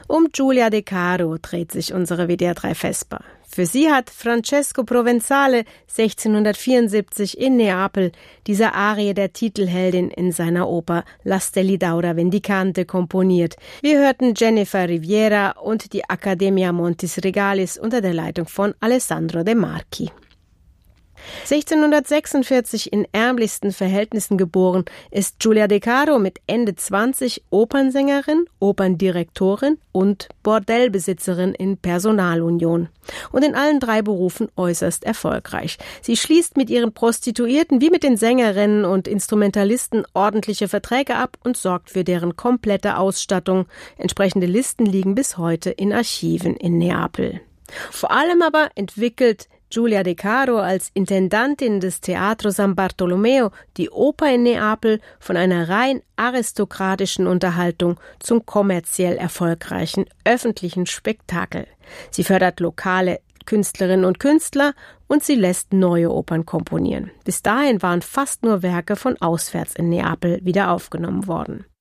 Um Giulia De Caro dreht sich unsere WDR 3 Vesper. Für sie hat Francesco Provenzale 1674 in Neapel diese Arie der Titelheldin in seiner Oper La Stellidauda Vendicante komponiert. Wir hörten Jennifer Riviera und die Accademia Montis Regalis unter der Leitung von Alessandro De Marchi. 1646 in ärmlichsten Verhältnissen geboren, ist Giulia De Caro mit Ende 20 Opernsängerin, Operndirektorin und Bordellbesitzerin in Personalunion. Und in allen 3 Berufen äußerst erfolgreich. Sie schließt mit ihren Prostituierten wie mit den Sängerinnen und Instrumentalisten ordentliche Verträge ab und sorgt für deren komplette Ausstattung. Entsprechende Listen liegen bis heute in Archiven in Neapel. Vor allem aber entwickelt Giulia De Caro als Intendantin des Teatro San Bartolomeo die Oper in Neapel von einer rein aristokratischen Unterhaltung zum kommerziell erfolgreichen öffentlichen Spektakel. Sie fördert lokale Künstlerinnen und Künstler und sie lässt neue Opern komponieren. Bis dahin waren fast nur Werke von auswärts in Neapel wieder aufgenommen worden.